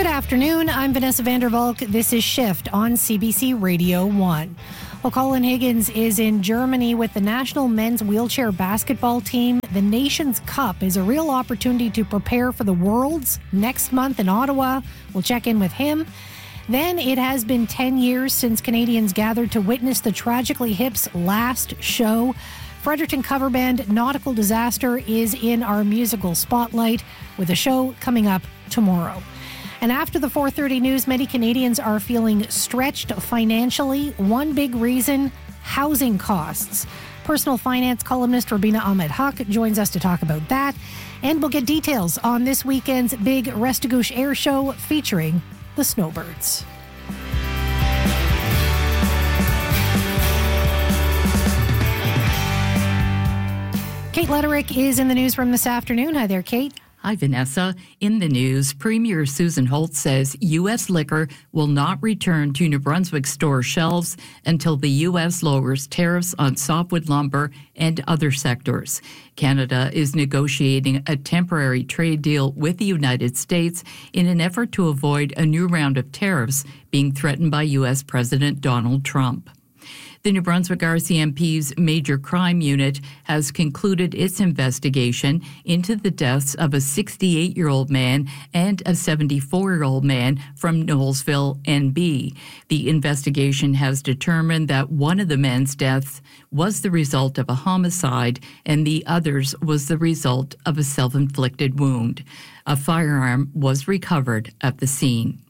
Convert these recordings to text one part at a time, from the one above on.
Good afternoon. I'm Vanessa Vandervalk. This is Shift on CBC Radio 1. Well, Colin Higgins is in Germany with the national men's wheelchair basketball team. The Nations Cup is a real opportunity to prepare for the Worlds next month in Ottawa. We'll check in with him. Then it has been 10 years since Canadians gathered to witness the Tragically Hip's last show. Fredericton cover band Nautical Disaster is in our musical spotlight with a show coming up tomorrow. And after the 4:30 news, many Canadians are feeling stretched financially. One big reason, housing costs. Personal finance columnist Rubina Ahmed-Haq joins us to talk about that. And we'll get details on this weekend's big Restigouche Air Show featuring the Snowbirds. Kate Letterick is in the newsroom this afternoon. Hi there, Kate. Hi, Vanessa. In the news, Premier Susan Holt says U.S. liquor will not return to New Brunswick store shelves until the U.S. lowers tariffs on softwood lumber and other sectors. Canada is negotiating a temporary trade deal with the United States in an effort to avoid a new round of tariffs being threatened by U.S. President Donald Trump. The New Brunswick RCMP's Major Crime Unit has concluded its investigation into the deaths of a 68-year-old man and a 74-year-old man from Knowlesville, NB. The investigation has determined that one of the men's deaths was the result of a homicide and the other's was the result of a self-inflicted wound. A firearm was recovered at the scene.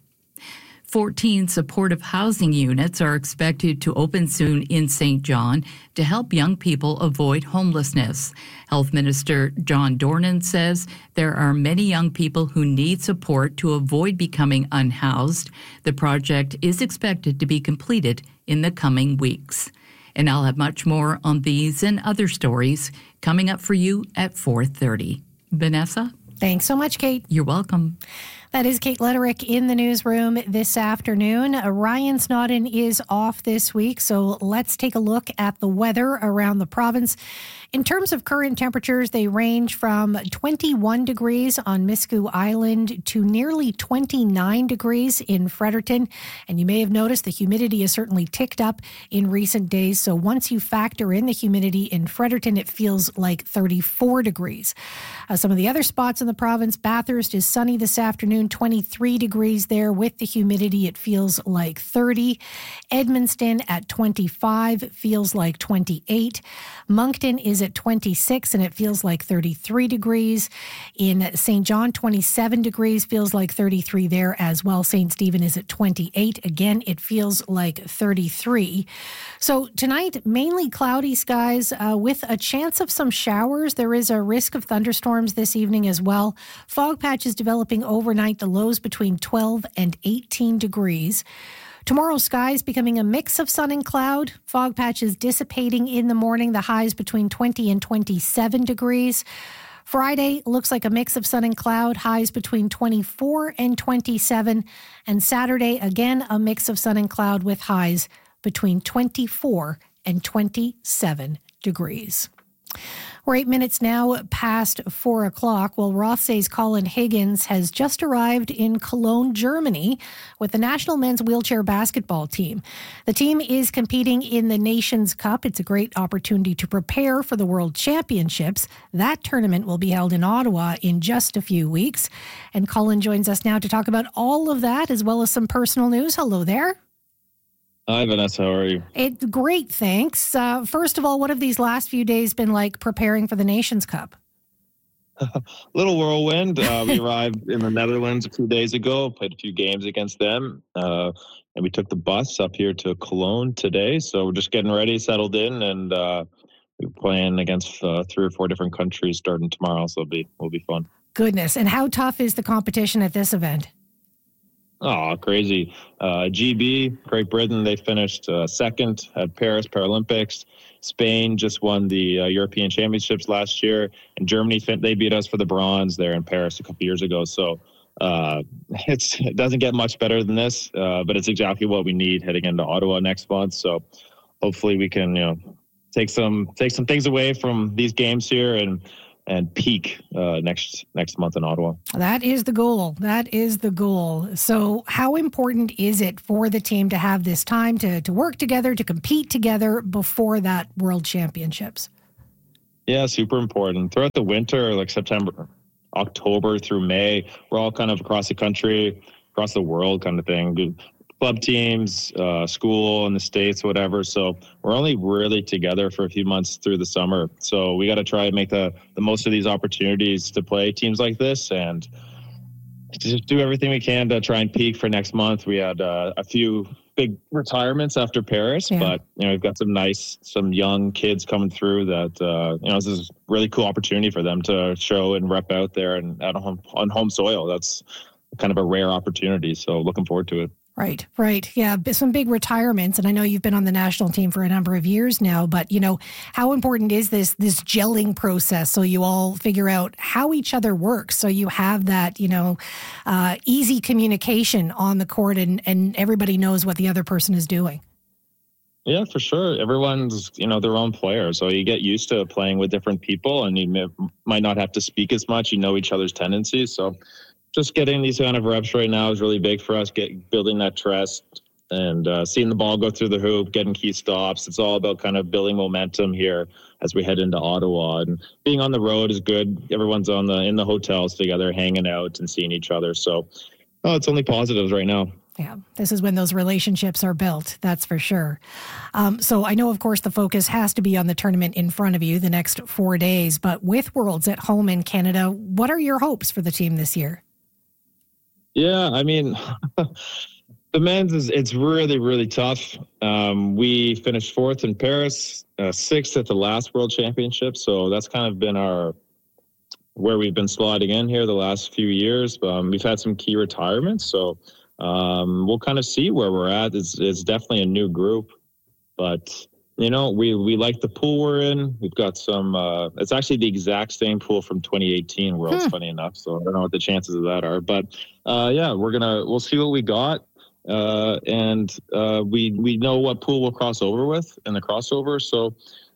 14 supportive housing units are expected to open soon in St. John to help young people avoid homelessness. Health Minister John Dornan says there are many young people who need support to avoid becoming unhoused. The project is expected to be completed in the coming weeks. And I'll have much more on these and other stories coming up for you at 4:30. Vanessa? Thanks so much, Kate. You're welcome. That is Kate Letterick in the newsroom this afternoon. Ryan Snodden is off this week, so let's take a look at the weather around the province. In terms of current temperatures, they range from 21 degrees on Miscou Island to nearly 29 degrees in Fredericton. And you may have noticed the humidity has certainly ticked up in recent days. So once you factor in the humidity in Fredericton, it feels like 34 degrees. Some of the other spots in the province, Bathurst is sunny this afternoon, 23 degrees there. With the humidity, it feels like 30. Edmundston at 25, feels like 28. Moncton is at 26 and it feels like 33 degrees. In St. John, 27 degrees, feels like 33 there as well. St. Stephen is at 28. Again, it feels like 33. So tonight, mainly cloudy skies with a chance of some showers. There is a risk of thunderstorms this evening as well. Fog patches developing overnight, the lows between 12 and 18 degrees. Tomorrow, skies becoming a mix of sun and cloud. Fog patches dissipating in the morning, the highs between 20 and 27 degrees. Friday looks like a mix of sun and cloud, highs between 24 and 27. And Saturday, again, a mix of sun and cloud with highs between 24 and 27 degrees. We're 8 minutes now past 4 o'clock. Well, Rothsay's Colin Higgins has just arrived in Cologne, Germany with the national men's wheelchair basketball team. The team is competing in the Nations Cup. It's a great opportunity to prepare for the World Championships. That tournament will be held in Ottawa in just a few weeks. And Colin joins us now to talk about all of that as well as some personal news. Hello there. Hi, Vanessa. How are you? It's great, thanks. First of all, what have these last few days been like preparing for the Nations Cup? Little whirlwind. We arrived in the Netherlands a few days ago, played a few games against them, and we took the bus up here to Cologne today. So we're just getting ready, settled in, and we're playing against 3 or 4 different countries starting tomorrow. So it'll be fun. Goodness. And how tough is the competition at this event? Oh, crazy. GB, Great Britain, they finished second at Paris Paralympics. Spain just won the European Championships last year. And Germany, they beat us for the bronze there in Paris a couple years ago. So it doesn't get much better than this, but it's exactly what we need heading into Ottawa next month. So hopefully we can, take some things away from these games here and and peak next month in Ottawa. That is the goal. That is the goal. So how important is it for the team to have this time to work together, to compete together before that World Championships? Yeah, super important. Throughout the winter, like September, October through May, we're all kind of across the country, across the world kind of thing. Club teams, school in the States, whatever. So we're only really together for a few months through the summer. So we got to try and make the most of these opportunities to play teams like this and just do everything we can to try and peak for next month. We had a few big retirements after Paris, but we've got some young kids coming through that this is a really cool opportunity for them to show and rep out there and on home soil. That's kind of a rare opportunity. So looking forward to it. Right. Yeah, some big retirements. And I know you've been on the national team for a number of years now, but, how important is this gelling process so you all figure out how each other works, so you have that, easy communication on the court and everybody knows what the other person is doing? Yeah, for sure. Everyone's, their own player. So you get used to playing with different people and you might not have to speak as much. You know each other's tendencies. So just getting these kind of reps right now is really big for us, building that trust and seeing the ball go through the hoop, getting key stops. It's all about kind of building momentum here as we head into Ottawa. And being on the road is good. Everyone's in the hotels together, hanging out and seeing each other. So it's only positives right now. Yeah, this is when those relationships are built, that's for sure. So I know, of course, the focus has to be on the tournament in front of you the next 4 days. But with Worlds at home in Canada, what are your hopes for the team this year? Yeah, I mean, the men's it's really, really tough. We finished 4th in Paris, 6th at the last World Championship. So that's kind of been where we've been slotting in here the last few years. We've had some key retirements. So we'll kind of see where we're at. It's definitely a new group. But, we like the pool we're in. We've got some, it's actually the exact same pool from 2018 Worlds, funny enough. So I don't know what the chances of that are. But, we'll see what we got. And we know what pool we'll cross over with in the crossover. So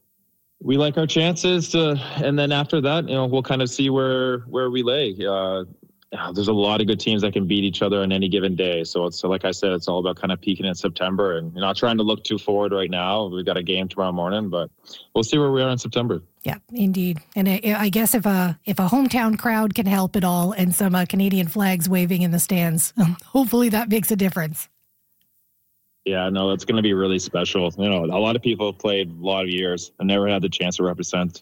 we like our chances and then after that, we'll kind of see where we lay. There's a lot of good teams that can beat each other on any given day. So like I said, it's all about kind of peaking in September and not trying to look too forward right now. We've got a game tomorrow morning, but we'll see where we are in September. Yeah, indeed. And I guess if a hometown crowd can help at all and some Canadian flags waving in the stands, hopefully that makes a difference. Yeah, no, it's going to be really special. A lot of people have played a lot of years and never had the chance to represent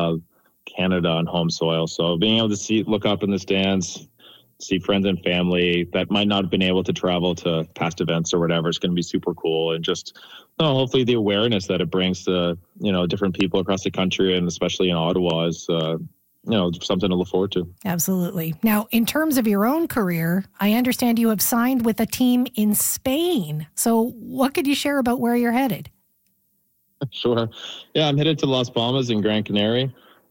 Canada on home soil. So being able to look up in the stands, see friends and family that might not have been able to travel to past events or whatever, it's going to be super cool. And just hopefully the awareness that it brings to, different people across the country and especially in Ottawa is, something to look forward to. Absolutely. Now, in terms of your own career, I understand you have signed with a team in Spain. So what could you share about where you're headed? Sure. Yeah, I'm headed to Las Palmas in Gran Canaria.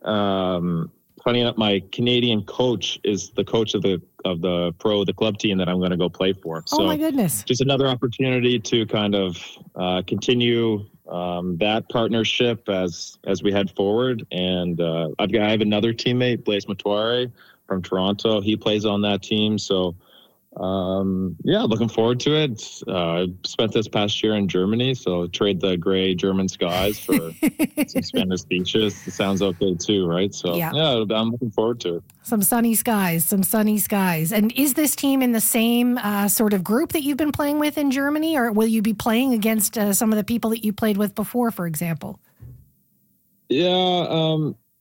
Funny enough, my Canadian coach is the coach of the club team that I'm going to go play for. Oh, my goodness. Just another opportunity to kind of continue that partnership as we head forward. And I have another teammate, Blaise Matuare from Toronto. He plays on that team. So, looking forward to it. I spent this past year in Germany, so trade the gray German skies for some Spanish beaches. It sounds okay too, right? So I'm looking forward to it. Some sunny skies. And is this team in the same sort of group that you've been playing with in Germany, or will you be playing against some of the people that you played with before, for example? Yeah,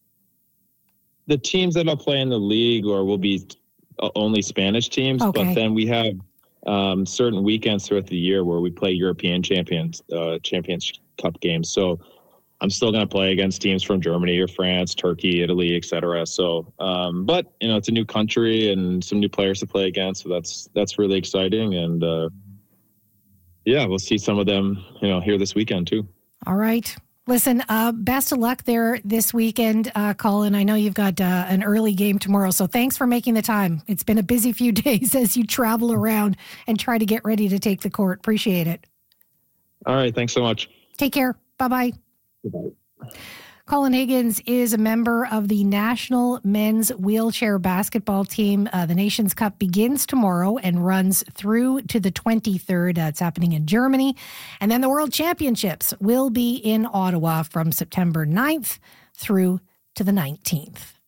the teams that I'll play in the league will be only Spanish teams, okay. But then we have certain weekends throughout the year where we play European Champions Cup games. So I'm still going to play against teams from Germany or France, Turkey, Italy, etc. So, but it's a new country and some new players to play against. So that's really exciting. And we'll see some of them, here this weekend too. All right. Listen, best of luck there this weekend, Colin. I know you've got an early game tomorrow, so thanks for making the time. It's been a busy few days as you travel around and try to get ready to take the court. Appreciate it. All right. Thanks so much. Take care. Bye-bye. Bye-bye. Colin Higgins is a member of the national men's wheelchair basketball team. The Nations Cup begins tomorrow and runs through to the 23rd. It's happening in Germany. And then the World Championships will be in Ottawa from September 9th through to the 19th.